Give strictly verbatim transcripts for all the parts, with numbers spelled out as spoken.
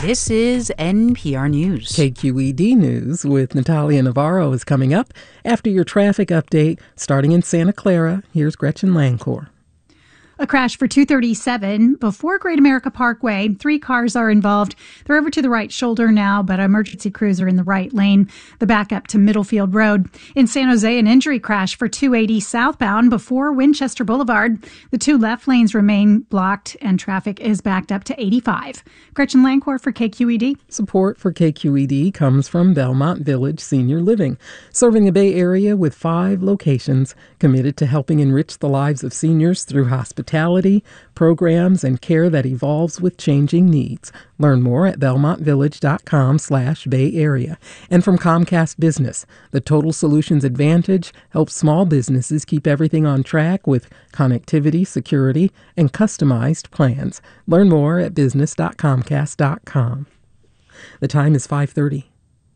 This is N P R News. K Q E D News with Natalia Navarro is coming up after your traffic update. Starting in Santa Clara, here's Gretchen Lancourt. A crash for two thirty-seven before Great America Parkway. Three cars are involved. They're over to the right shoulder now, but emergency crews are in the right lane. The backup to Middlefield Road. In San Jose, an injury crash for two eighty southbound before Winchester Boulevard. The two left lanes remain blocked and traffic is backed up to eighty-five. Gretchen Lancourt for K Q E D. Support for K Q E D comes from Belmont Village Senior Living, serving the Bay Area with five locations, committed to helping enrich the lives of seniors through hospitality. Programs, and care that evolves with changing needs. Learn more at belmontvillage.com slash Bay Area. And from Comcast Business, the Total Solutions Advantage helps small businesses keep everything on track with connectivity, security, and customized plans. Learn more at business dot comcast dot com. The time is five thirty.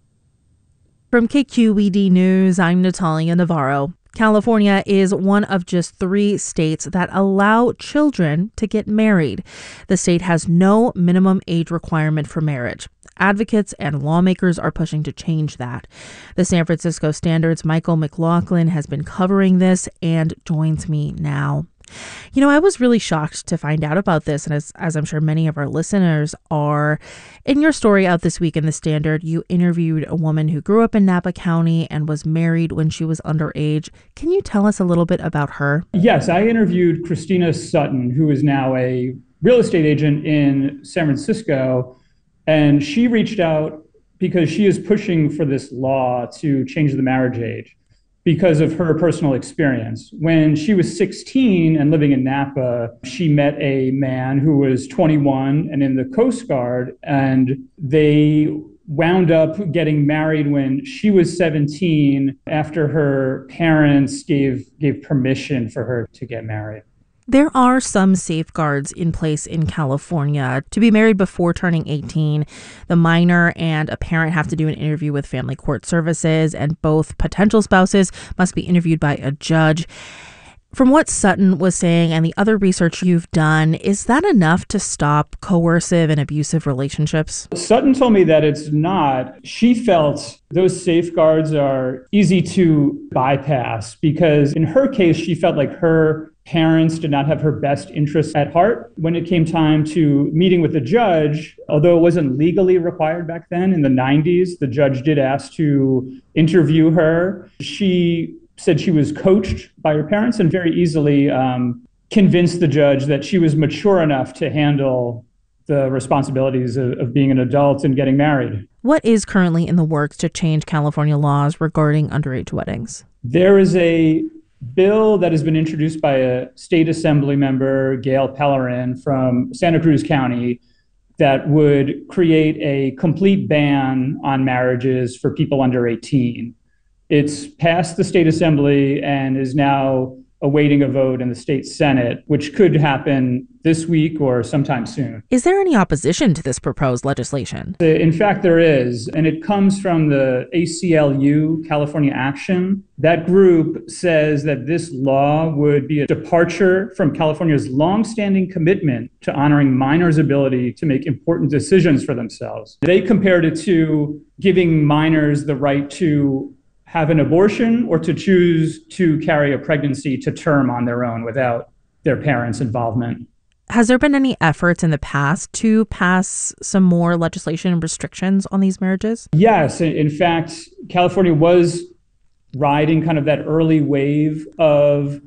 From K Q E D News, I'm Natalia Navarro. California is one of just three states that allow children to get married. The state has no minimum age requirement for marriage. Advocates and lawmakers are pushing to change that. The San Francisco Standard's Michael McLaughlin has been covering this and joins me now. You know, I was really shocked to find out about this, and as, as I'm sure many of our listeners are. In your story out this week in The Standard, you interviewed a woman who grew up in Napa County and was married when she was underage. Can you tell us a little bit about her? Yes, I interviewed Christina Sutton, who is now a real estate agent in San Francisco, and she reached out because she is pushing for this law to change the marriage age, because of her personal experience. When she was sixteen and living in Napa, she met a man who was twenty-one and in the Coast Guard, and they wound up getting married when she was seventeen after her parents gave gave permission for her to get married. There are some safeguards in place in California. To be married before turning eighteen, the minor and a parent have to do an interview with Family Court Services, and both potential spouses must be interviewed by a judge. From what Sutton was saying and the other research you've done, is that enough to stop coercive and abusive relationships? Sutton told me that it's not. She felt those safeguards are easy to bypass because in her case, she felt like her parents did not have her best interests at heart. When it came time to meeting with the judge, although it wasn't legally required back then in the nineties, the judge did ask to interview her. She said she was coached by her parents and very easily um, convinced the judge that she was mature enough to handle the responsibilities of, of being an adult and getting married. What is currently in the works to change California laws regarding underage weddings? There is a bill that has been introduced by a state assembly member, Gail Pellerin from Santa Cruz County, that would create a complete ban on marriages for people under eighteen. It's passed the state assembly and is now awaiting a vote in the state Senate, which could happen this week or sometime soon. Is there any opposition to this proposed legislation? In fact, there is, and it comes from the A C L U, California Action. That group says that this law would be a departure from California's longstanding commitment to honoring minors' ability to make important decisions for themselves. They compared it to giving minors the right to have an abortion or to choose to carry a pregnancy to term on their own without their parents' involvement. Has there been any efforts in the past to pass some more legislation and restrictions on these marriages? Yes. In fact, California was riding kind of that early wave of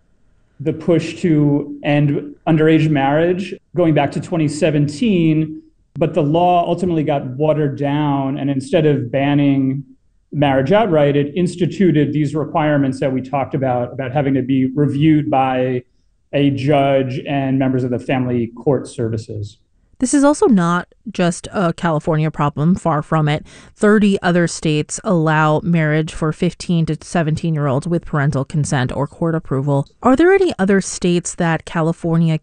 the push to end underage marriage going back to twenty seventeen. But the law ultimately got watered down, and instead of banning marriage outright, it instituted these requirements that we talked about, about having to be reviewed by a judge and members of the Family Court Services. This is also not just a California problem, far from it. thirty other states allow marriage for fifteen to seventeen-year-olds with parental consent or court approval. Are there any other states that California